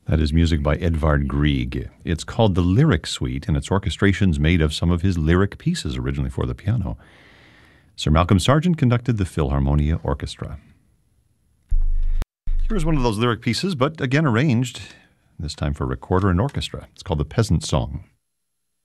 That is music by Edvard Grieg. It's called the Lyric Suite, and its orchestration's made of some of his lyric pieces originally for the piano. Sir Malcolm Sargent conducted the Philharmonia Orchestra. Here's one of those lyric pieces, but again arranged, this time for recorder and orchestra. It's called the Peasant Song.